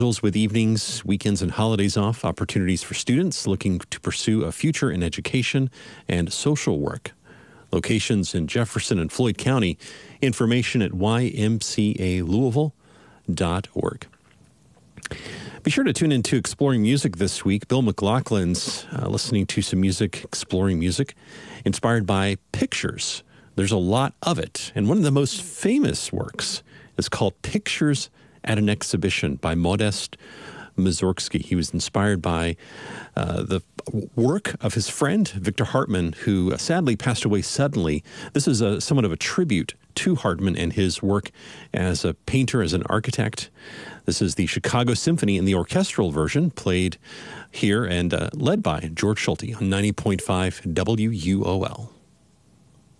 With evenings, weekends, and holidays off, opportunities for students looking to pursue a future in education and social work. Locations in Jefferson and Floyd County. Information at ymcalouisville.org. Be sure to tune into Exploring Music this week. Bill McLaughlin's listening to some music, exploring music, inspired by pictures. There's a lot of it. And one of the most famous works is called Pictures at an Exhibition by Modest Mussorgsky. He was inspired by the work of his friend, Victor Hartmann, who sadly passed away suddenly. This is somewhat of a tribute to Hartmann and his work as a painter, as an architect. This is the Chicago Symphony in the orchestral version, played here and led by George Schulte on 90.5 WUOL.